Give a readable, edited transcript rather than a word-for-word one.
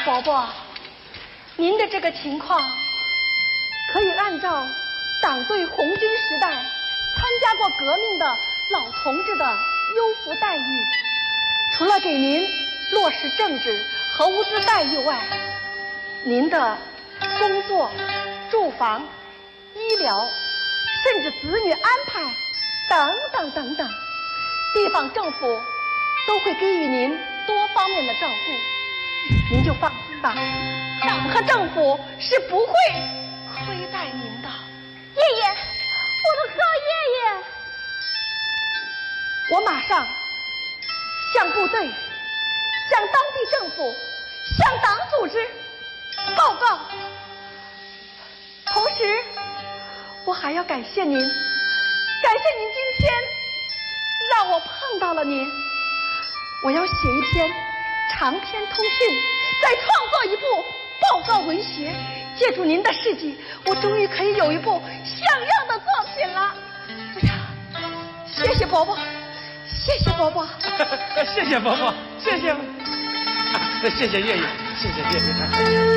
伯伯，您的这个情况可以按照党对红军时代参加过革命的老同志的优福待遇，除了给您落实政治和物资待遇外，您的工作、住房、医疗，甚至子女安排等等等等，地方政府都会给予您多方面的照顾，您就放心吧，党和政府是不会亏待您的。 爷爷，我的好爷爷， 我马上向部队、向当地政府、向党组织报告。同时，我还要感谢您，感谢您今天让我碰到了您。我要写一篇长篇通讯，再创作一部报告文学。借助您的事迹，我终于可以有一部像样的作品了。队长，谢谢伯伯，谢谢伯伯， 谢谢伯伯，谢谢，谢谢爷爷，谢谢爷爷。